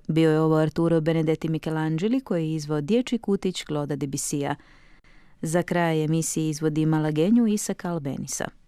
Bio je ovo Arturo Benedetti Michelangeli koji je izveo dječji kutić Claudea Debussija. Za kraj emisije izvodi Malagenju Isaka Albenisa.